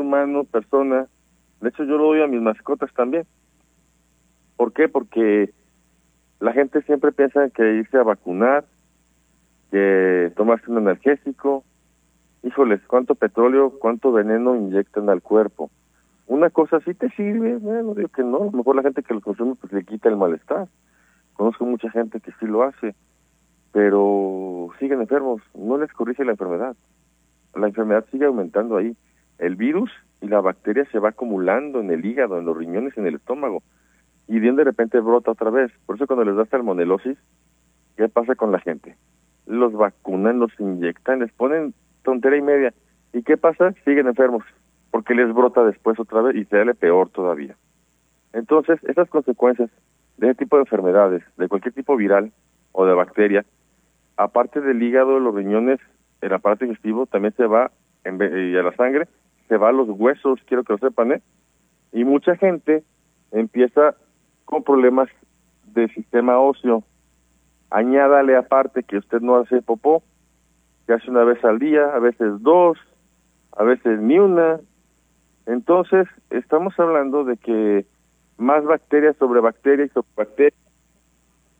humano, persona. De hecho, yo lo doy a mis mascotas también. ¿Por qué? Porque la gente siempre piensa que irse a vacunar, que tomarse un energésico, híjoles, cuánto petróleo, cuánto veneno inyectan al cuerpo. Una cosa sí te sirve, bueno, digo que no, a lo mejor la gente que lo consume pues le quita el malestar. Conozco mucha gente que sí lo hace, pero siguen enfermos, no les corrige la enfermedad sigue aumentando ahí. El virus y la bacteria se va acumulando en el hígado, en los riñones, en el estómago, y de repente brota otra vez. Por eso cuando les da salmonelosis, ¿qué pasa con la gente? Los vacunan, los inyectan, les ponen tontería y media. ¿Y qué pasa? Siguen enfermos, porque les brota después otra vez y se sale peor todavía. Entonces, esas consecuencias de ese tipo de enfermedades, de cualquier tipo viral o de bacteria, aparte del hígado, los riñones, el aparato digestivo, también se va, y a la sangre, se va a los huesos, quiero que lo sepan, ¿eh? Y mucha gente empieza con problemas de sistema óseo. Añádale aparte que usted no hace popó, que hace una vez al día, a veces dos, a veces ni una. Entonces, estamos hablando de que más bacterias sobre bacterias